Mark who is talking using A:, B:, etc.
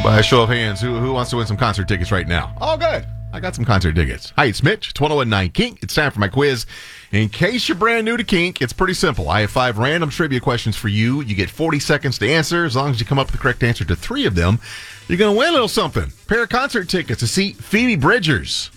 A: By a show of hands, who wants to win some concert tickets right now? Oh, good. I got some concert tickets. Hi, it's Mitch. It's 1019 Kink. It's time for my quiz. In case you're brand new to Kink, it's pretty simple. I have 5 random trivia questions for you. You get 40 seconds to answer. As long as you come up with the correct answer to 3 of them, you're going to win a little something. Pair of concert tickets to see Phoebe Bridgers.